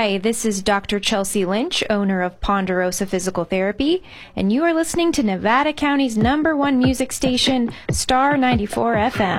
Hi, this is Dr. Chelsea Lynch, owner of Ponderosa Physical Therapy, and you are listening to Nevada County's #1 music station, Star 94 FM.